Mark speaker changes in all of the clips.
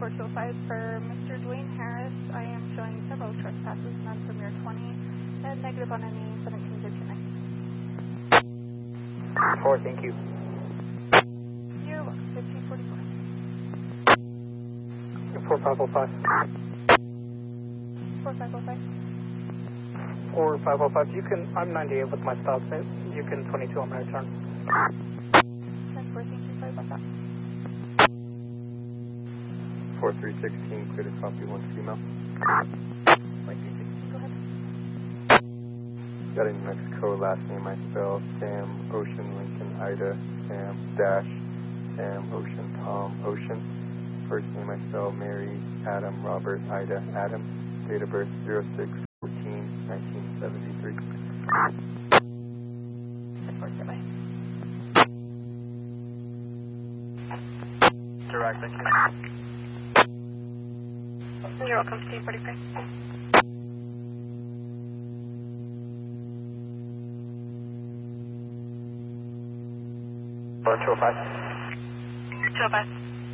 Speaker 1: 405 for Mr. Dwayne Harris. I am showing several trespasses, none from your 20, and negative on any 1739.
Speaker 2: 4, thank you.
Speaker 1: You're welcome. 1544.
Speaker 2: 4505.
Speaker 1: 4505.
Speaker 2: 4505, you can, I'm 98 with my stop, you can 22 on my return.
Speaker 1: 10-4, thank you. Sorry about that.
Speaker 3: 4316, clear to copy 1 female.
Speaker 1: Go ahead.
Speaker 3: Got in New Mexico, last name I spell Sam, Ocean, Lincoln, Ida, Sam, Dash, Sam, Ocean, Tom, Ocean. First name I spell Mary, Adam, Robert, Ida, Adam. Date of birth 06/14/1973.
Speaker 2: Direct, thank you.
Speaker 1: You're welcome. 1545.
Speaker 2: 205.
Speaker 1: 205.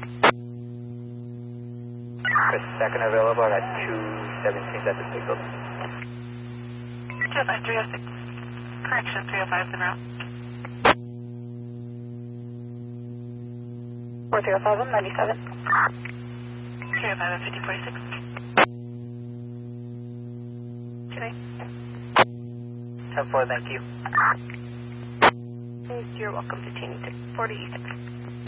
Speaker 2: Chris, second available, I got 217 at the big building.
Speaker 1: 205, 306. Correction, 305 is en route. 4305, I'm 97. 305 at 5046. Today.
Speaker 2: 10-4, thank you.
Speaker 1: You're welcome to 46.